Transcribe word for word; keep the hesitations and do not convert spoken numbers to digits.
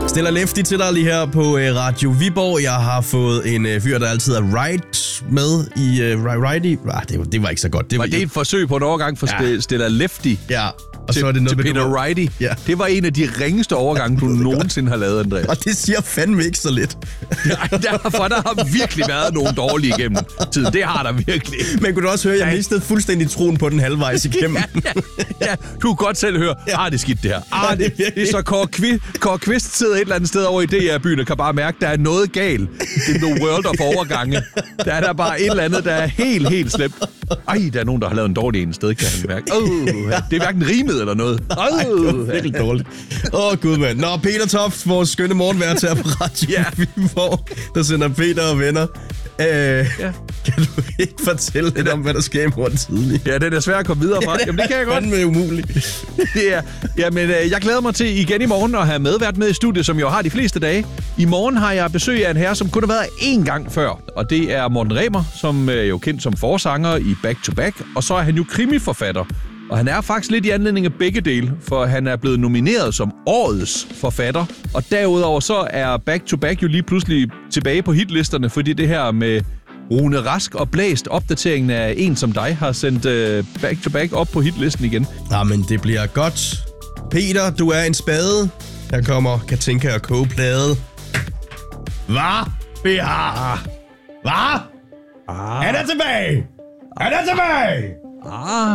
Stiller Lefty til dig lige her på øh, Radio Viborg. Jeg har fået en øh, fyr, der altid er right med i øh, Righty. Ah, det, det var ikke så godt. Det var, var det et forsøg på et overgang for ja. Stiller Lefty? Ja. Og til, så er det noget til Peter var... Righty. Ja. Det var en af de ringeste overgange, du nogensinde har lavet, Andreas. Og det siger fandme ikke så lidt. Ja, derfor der har virkelig været nogle dårlige igennem tid. Det har der virkelig. Men kunne du også høre, at jeg mistede fuldstændig troen på den halvvejs igennem. ja, ja, ja, du kunne godt selv høre, ja. ah, det er skidt det her. Ah, det, det er så Kåre Kvist, Kåre Kvist sidder et eller andet sted over i D R-byen og kan bare mærke, at der er noget galt. Det er the world of overgange. Der er der bare et eller andet, der er helt, helt slemt. Ej, der er nogen, der har lavet en dårlig en sted, kan han mærke. Oh, det er hverken rimet eller noget. Ej, det var virkelig dårligt. Åh, oh, gud, mand. Nå, Peter Toft, vores skønne morgenvært her på Radio ja. Viborg, der sender Peter og venner. Øh, ja. Kan du ikke fortælle lidt om, hvad der sker i morgen tidlig? Ja, det er svært at komme videre fra. Jamen, det kan jeg godt. Det er umuligt. ja, jamen, jeg glæder mig til igen i morgen at have medvært med i studiet, som jeg jo har de fleste dage. I morgen har jeg besøg af en herre, som kun har været én gang før. Og det er Morten Remer, som er jo kendt som forsanger i Back to Back. Og så er han jo krimiforfatter. Og han er faktisk lidt i anledning af begge dele, for han er blevet nomineret som årets forfatter. Og derudover så er Back to Back jo lige pludselig tilbage på hitlisterne, fordi det her med Rune Rask og Blæst, opdateringen af En som dig, har sendt uh, Back to Back op på hitlisten igen. Jamen, det bliver godt. Peter, du er en spade. Her kommer Katinka og Kogeplade. Hvad? Vi har... Hvad? Ah. Er der tilbage? Er der tilbage? Ah.